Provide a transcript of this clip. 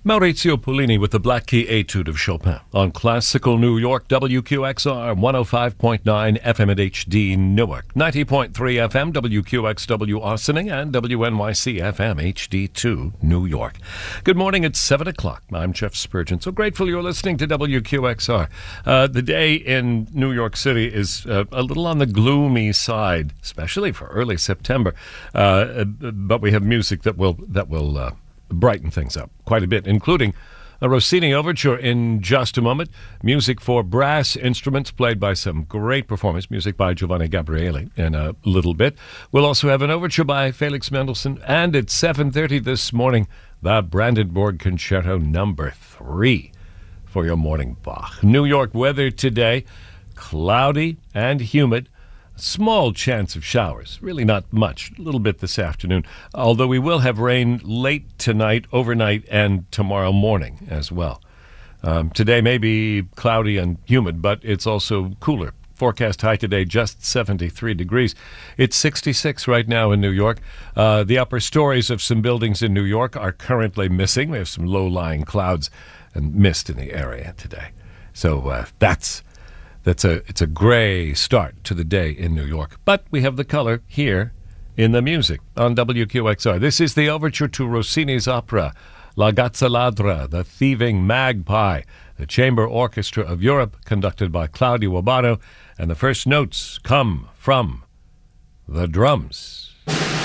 Maurizio Pollini with the Black Key Etude of Chopin on Classical New York, WQXR 105.9 FM at HD Newark, 90.3 FM WQXW Ossining, and WNYC FM HD2 New York. Good morning, it's 7 o'clock. I'm Jeff Spurgeon. So grateful you're listening to WQXR. The day in New York City is a little on the gloomy side, especially for early September. But we have music that will brighten things up quite a bit, including a Rossini overture in just a moment, music for brass instruments played by some great performers, music by Giovanni Gabrieli in a little bit. We'll also have an overture by Felix Mendelssohn, and at 7:30 this morning, the Brandenburg Concerto No. 3 for your morning Bach. New York weather today, cloudy and humid. Small chance of showers, really not much, a little bit this afternoon, although we will have rain late tonight, overnight, and tomorrow morning as well. Today may be cloudy and humid, but it's also cooler. Forecast high today, just 73 degrees. It's 66 right now in New York. The upper stories of some buildings in New York are currently missing. We have some low-lying clouds and mist in the area today. So it's a gray start to the day in New York. But we have the color here in the music on WQXR. This is the overture to Rossini's opera, La Gazza Ladra, The Thieving Magpie, the Chamber Orchestra of Europe, conducted by Claudio Urbano, and the first notes come from the drums.